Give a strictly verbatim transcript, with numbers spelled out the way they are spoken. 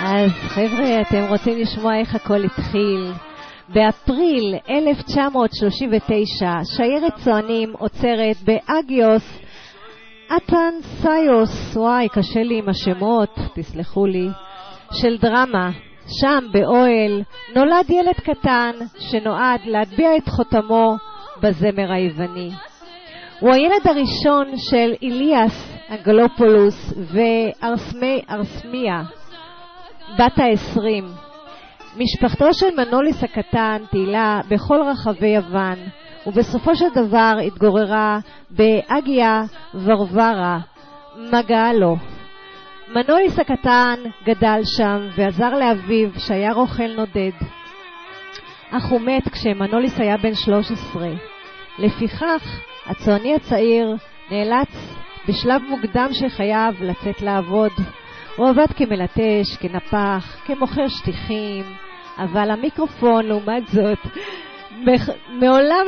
אז חבר'ה, אתם רוצים לשמוע איך הכל התחיל? באפריל אלף תשע מאות שלושים ותשע שיירת צוענים עוצרת באגיוס אטנסיוס, וואי, קשה לי עם השמות, תסלחו לי, של דרמה. שם באוהל נולד ילד קטן שנועד להטביע את חותמו בזמר היווני. הוא הילד הראשון של איליאס אנגלופולוס וארסמיה בת העשרים. משפחתו של מנוליס הקטן תהילה בכל רחבי יוון, ובסופו של דבר התגוררה באגיה ורברה מגאלו. מנוליס הקטן גדל שם ועזר לאביו שהיה רוכל נודד, אך הוא מת כשמנוליס היה בן שלוש עשרה. לפיכך הצועני הצעיר נאלץ בשלב מוקדם של חייו לצאת לעבוד. הוא עבד כמלטש, כנפח, כמוכר שטיחים, אבל המיקרופון לעומת זאת מעולם